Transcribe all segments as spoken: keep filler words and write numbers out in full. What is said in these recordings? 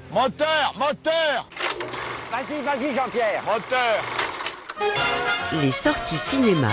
Moteur, moteur, Vas-y, vas-y Jean-Pierre. moteur. Les sorties cinéma.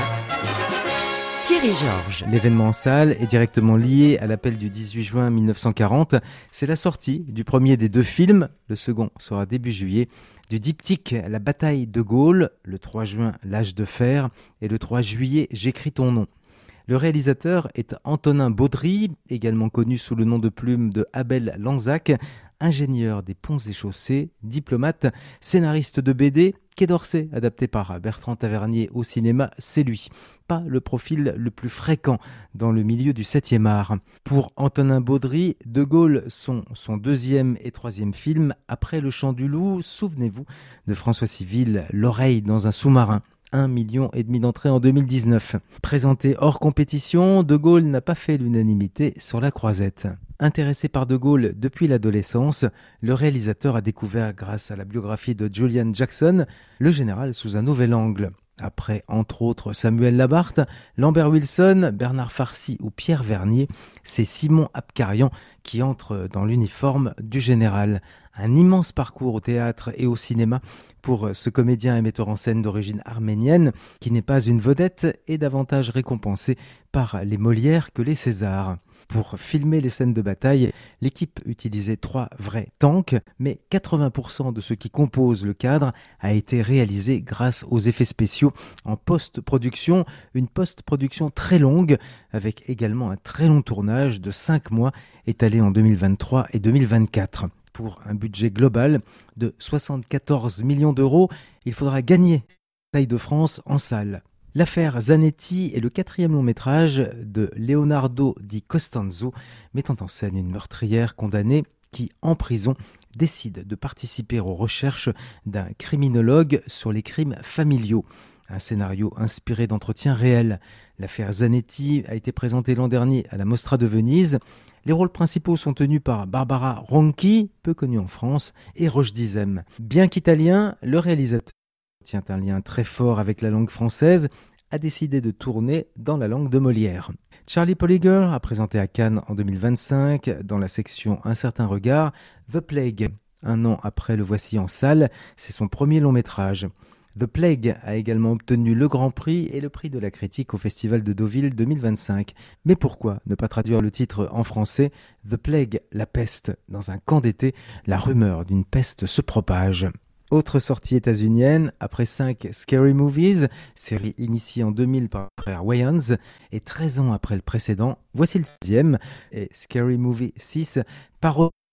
Thierry Georges. L'événement en salle est directement lié à l'appel du dix-huit juin mille neuf cent quarante. C'est la sortie du premier des deux films, le second sera début juillet, du diptyque La bataille de Gaulle, le trois juin L'âge de fer et le trois juillet J'écris ton nom. Le réalisateur est Antonin Baudry, également connu sous le nom de plume de Abel Lanzac, ingénieur des ponts et chaussées, diplomate, scénariste de B D, Quai d'Orsay, adapté par Bertrand Tavernier au cinéma, c'est lui. Pas le profil le plus fréquent dans le milieu du septième art. Pour Antonin Baudry, De Gaulle sont son deuxième et troisième film après Le Chant du Loup, souvenez-vous de François Civil, L'oreille dans un sous-marin. Un million et demi d'entrées en deux mille dix-neuf. Présenté hors compétition, De Gaulle n'a pas fait l'unanimité sur la croisette. Intéressé par De Gaulle depuis l'adolescence, le réalisateur a découvert, grâce à la biographie de Julian Jackson, le général sous un nouvel angle. Après, entre autres, Samuel Labarthe, Lambert Wilson, Bernard Farcy ou Pierre Vernier, c'est Simon Abkarian qui entre dans l'uniforme du général. Un immense parcours au théâtre et au cinéma pour ce comédien et metteur en scène d'origine arménienne qui n'est pas une vedette et davantage récompensé par les Molières que les Césars. Pour filmer les scènes de bataille, l'équipe utilisait trois vrais tanks, mais quatre-vingts pour cent de ce qui compose le cadre a été réalisé grâce aux effets spéciaux en post-production, une post-production très longue, avec également un très long tournage de cinq mois étalé en deux mille vingt-trois et deux mille vingt-quatre. Pour un budget global de soixante-quatorze millions d'euros, il faudra gagner la Taille de France en salle. L'affaire Zanetti est le quatrième long métrage de Leonardo Di Costanzo, mettant en scène une meurtrière condamnée qui, en prison, décide de participer aux recherches d'un criminologue sur les crimes familiaux. Un scénario inspiré d'entretiens réels. L'affaire Zanetti a été présentée l'an dernier à la Mostra de Venise. Les rôles principaux sont tenus par Barbara Ronchi, peu connue en France, et Roche Dizem. Bien qu'italien, le réalisateur tient un lien très fort avec la langue française, a décidé de tourner dans la langue de Molière. Charlie Polliger a présenté à Cannes en deux mille vingt-cinq, dans la section Un certain regard, The Plague. Un an après le voici en salle, c'est son premier long métrage. The Plague a également obtenu le Grand Prix et le prix de la critique au Festival de Deauville deux mille vingt-cinq. Mais pourquoi ne pas traduire le titre en français ? The Plague, la peste. Dans un camp d'été, la rumeur d'une peste se propage. Autre sortie états-unienne, après cinq Scary Movies, série initiée en deux mille par les frères Wayans, et treize ans après le précédent, voici le sixième, et Scary Movie six, parodie